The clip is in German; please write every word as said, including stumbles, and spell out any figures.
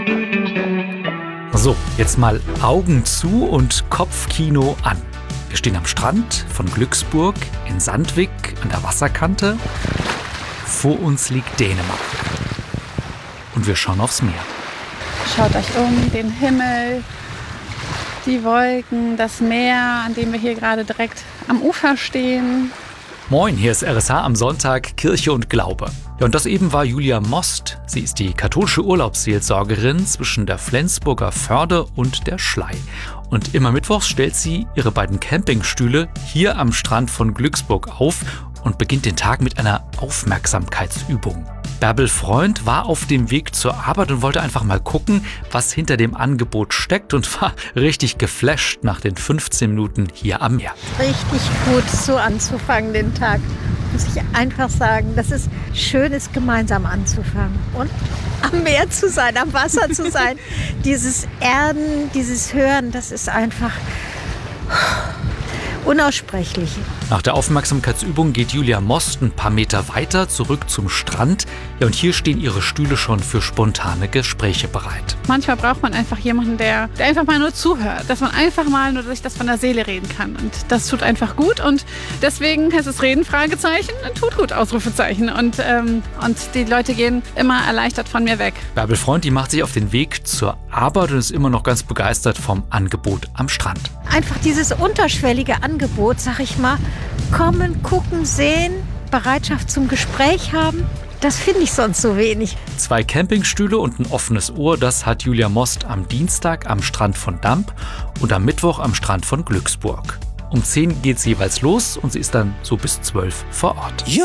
So, jetzt mal Augen zu und Kopfkino an. Wir stehen am Strand von Glücksburg in Sandvik an der Wasserkante. Vor uns liegt Dänemark. Und wir schauen aufs Meer. Schaut euch um, den Himmel, die Wolken, das Meer, an dem wir hier gerade direkt am Ufer stehen. Moin, hier ist R S H am Sonntag, Kirche und Glaube. Ja, und das eben war Julia Most. Sie ist die katholische Urlaubsseelsorgerin zwischen der Flensburger Förde und der Schlei. Und immer mittwochs stellt sie ihre beiden Campingstühle hier am Strand von Glücksburg auf und beginnt den Tag mit einer Aufmerksamkeitsübung. Bärbel Freund war auf dem Weg zur Arbeit und wollte einfach mal gucken, was hinter dem Angebot steckt und war richtig geflasht nach den fünfzehn Minuten hier am Meer. Richtig gut, so anzufangen den Tag, muss ich einfach sagen. Das ist schön, es gemeinsam anzufangen und am Meer zu sein, am Wasser zu sein. Dieses Erden, dieses Hören, das ist einfach unaussprechlich. Nach der Aufmerksamkeitsübung geht Julia Most ein paar Meter weiter zurück zum Strand. Ja, und hier stehen ihre Stühle schon für spontane Gespräche bereit. Manchmal braucht man einfach jemanden, der, der einfach mal nur zuhört. Dass man einfach mal nur sich das von der Seele reden kann. Und das tut einfach gut. Und deswegen heißt es Reden, Fragezeichen, tut gut, Ausrufezeichen. Und, ähm, und die Leute gehen immer erleichtert von mir weg. Bärbel Freund, die macht sich auf den Weg zur Arbeit und ist immer noch ganz begeistert vom Angebot am Strand. Einfach dieses unterschwellige Angebot, sag ich mal, kommen, gucken, sehen, Bereitschaft zum Gespräch haben. Das finde ich sonst so wenig. Zwei Campingstühle und ein offenes Ohr, das hat Julia Most am Dienstag am Strand von Damp und am Mittwoch am Strand von Glücksburg. Um zehn geht's jeweils los und sie ist dann so bis zwölf vor Ort.